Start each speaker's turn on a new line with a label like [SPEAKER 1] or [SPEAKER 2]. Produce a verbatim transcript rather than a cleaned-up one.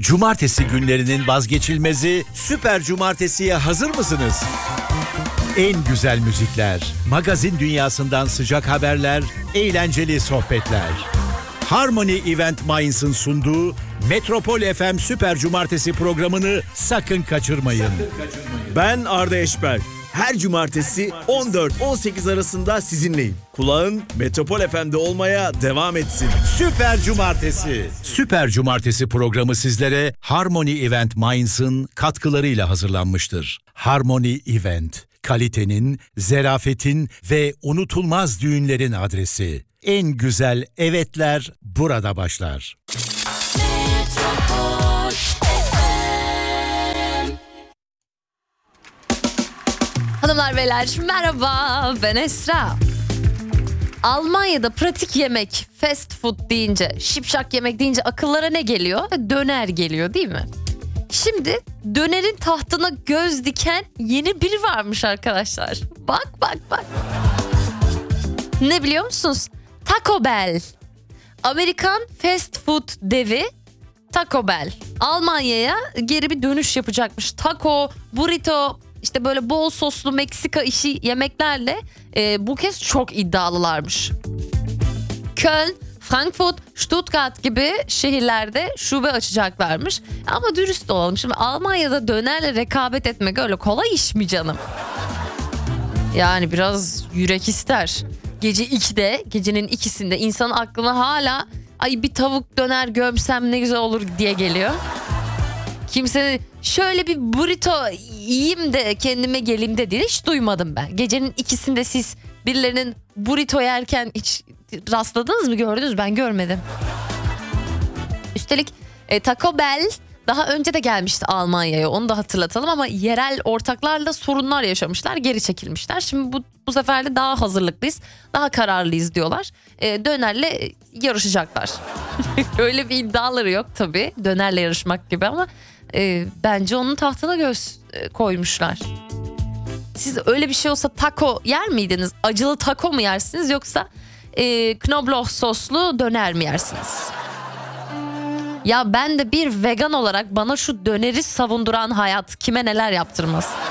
[SPEAKER 1] Cumartesi günlerinin vazgeçilmezi Süper Cumartesi'ye hazır mısınız? En güzel müzikler, magazin dünyasından sıcak haberler, eğlenceli sohbetler. Harmony Event Mainz'ın sunduğu Metropol F M Süper Cumartesi programını sakın kaçırmayın. Sakın kaçırmayın.
[SPEAKER 2] Ben Arda Eşber. Her cumartesi on dört on sekiz arasında sizinleyim. Kulağın Metropol F M'de olmaya devam etsin.
[SPEAKER 1] Süper Cumartesi. Süper Cumartesi programı sizlere Harmony Event Mainz'ın katkılarıyla hazırlanmıştır. Harmony Event, kalitenin, zerafetin ve unutulmaz düğünlerin adresi. En güzel evetler burada başlar.
[SPEAKER 3] Hanımlar beyler merhaba, ben Esra. Almanya'da pratik yemek, fast food deyince, şipşak yemek deyince akıllara ne geliyor? Döner geliyor değil mi? Şimdi dönerin tahtına göz diken yeni biri varmış arkadaşlar. Bak bak bak. Ne biliyor musunuz? Taco Bell. Amerikan fast food devi Taco Bell. Almanya'ya geri bir dönüş yapacakmış. Taco, burrito, İşte böyle bol soslu Meksika işi yemeklerle e, bu kez çok iddialılarmış. Köln, Frankfurt, Stuttgart gibi şehirlerde şube açacaklarmış. Ama dürüst olalım. Şimdi Almanya'da dönerle rekabet etmek öyle kolay iş mi canım? Yani biraz yürek ister. Gece ikide, gecenin ikisinde insanın aklına hala ay bir tavuk döner gömsem ne güzel olur diye geliyor. Kimsenin şöyle bir burrito yiyeyim de kendime geleyim de diye hiç duymadım ben. Gecenin ikisinde siz birilerinin burrito yerken hiç rastladınız mı, gördünüz mü? Ben görmedim. Üstelik e, Taco Bell daha önce de gelmişti Almanya'ya, onu da hatırlatalım, ama yerel ortaklarla sorunlar yaşamışlar, geri çekilmişler. Şimdi bu, bu sefer de daha hazırlıklıyız, daha kararlıyız diyorlar. E, dönerle yarışacaklar. Öyle bir iddiaları yok tabii dönerle yarışmak gibi, ama e, bence onun tahtına göz e, koymuşlar. Siz öyle bir şey olsa taco yer miydiniz? Acılı taco mu yersiniz, yoksa e, knobloch soslu döner mi yersiniz? Ya ben de bir vegan olarak bana şu döneri savunduran hayat kime neler yaptırmaz.